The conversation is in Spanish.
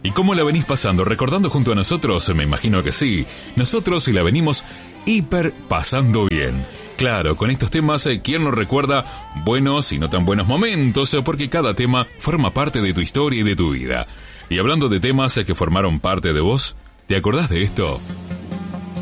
¿Y cómo la venís pasando? ¿Recordando junto a nosotros? Me imagino que sí. Nosotros la venimos hiper pasando bien. Claro, con estos temas, ¿quién no recuerda buenos y no tan buenos momentos? Porque cada tema forma parte de tu historia y de tu vida. Y hablando de temas que formaron parte de vos, ¿te acordás de esto?